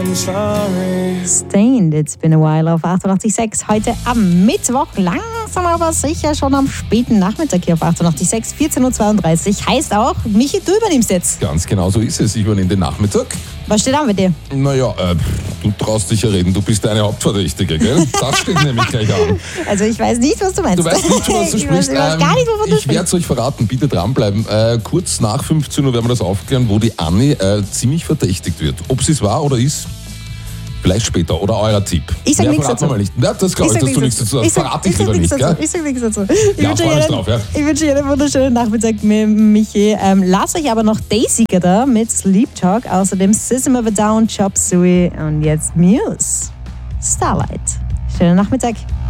Stained, it's been a while auf 88.6. Heute am Mittwoch, langsam aber sicher schon am späten Nachmittag hier auf 88.6, 14.32 Uhr. Heißt auch, Michi, du übernimmst jetzt. Ganz genau so ist es. Ich übernehme den Nachmittag. Was steht an bei dir? Naja, du traust dich ja reden. Du bist eine Hauptverdächtige, gell? Das steht nämlich gleich an. Also ich weiß nicht, was du meinst. Du weißt nicht, was du sprichst. Ich weiß gar nicht, wovon du Ich werde es euch verraten. Bitte dranbleiben. Kurz nach 15 Uhr werden wir das aufklären, wo die Anni ziemlich verdächtigt wird. Ob sie es war oder ist, vielleicht später. Oder euer Tipp. Ich sag nichts dazu. Mal nicht. Ja, das glaube ich, dass du nichts dazu sagst. Verrate ich lieber nicht, gell? Ich sag nichts dazu. Ich wünsche euch einen wunderschönen Nachmittag mit Michi. Lasst euch aber noch Daisy da mit Sleep Talk. Außerdem System of a Down, Chop Suey und jetzt Muse. Starlight. Schönen Nachmittag.